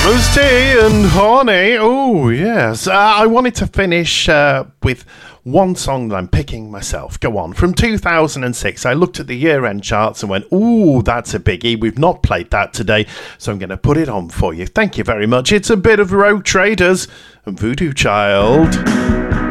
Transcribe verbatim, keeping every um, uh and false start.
Rose tea and honey. Oh, yes. Uh, I wanted to finish uh, with one song that I'm picking myself. Go on. From two thousand six, I looked at the year-end charts and went, ooh, that's a biggie. We've not played that today, so I'm going to put it on for you. Thank you very much. It's a bit of Rogue Traders and Voodoo Child.